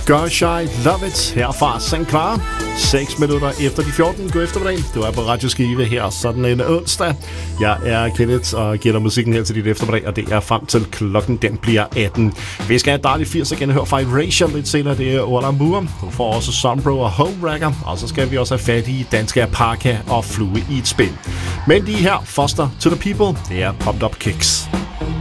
Gosh, I love it her fra St. Clara. 6 minutter efter de 14. God eftermiddag. Du er på Radio Skive her sådan en onsdag. Jeg er Kenneth og giver dig musikken her til dit eftermiddag, og det er frem til klokken den bliver 18. Vi skal have dejligt 80 igen høre fra Erasure lidt senere. Det er Orla Moore. Du får også Sombro og Homewrecker, og så skal vi også have fat i danske Parka og Flue i et spil. Men de her Foster to the People, det er Pumped Up Kicks.